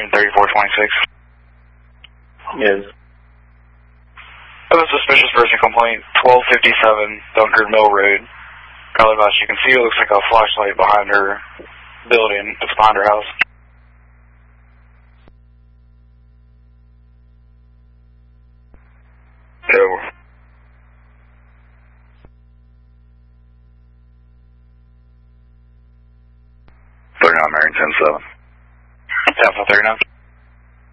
3426. Yes. I have a suspicious person complaint, 1257 Dunkard Mill Road. Color glass you can see, it looks like a flashlight behind her building. It's behind her house. Over. 39 Marion 107. 10-39.